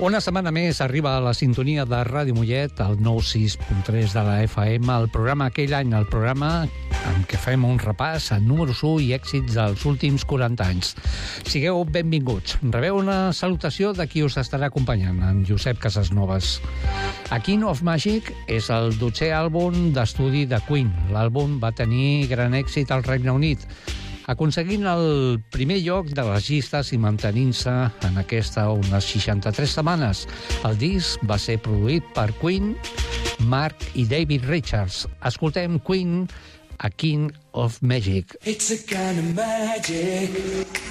Una setmana més arriba a la sintonia de Ràdio Mollet, el 96.3 de la FM, el programa aquell any, el programa en què fem un repàs a números 1 i èxits dels últims 40 anys. Sigueu benvinguts. Rebeu una salutació de qui us estarà acompanyant, en Josep Casasnovas. A King of Magic és el 12è àlbum d'estudi de Queen. L'àlbum va tenir gran èxit al Regne Unit, aconseguint el primer lloc de les llistes i mantenint-se en aquesta unes 63 setmanes. El disc va ser produït per Queen, Mark i David Richards. Escoltem Queen, A King of Magic. It's a kind of magic.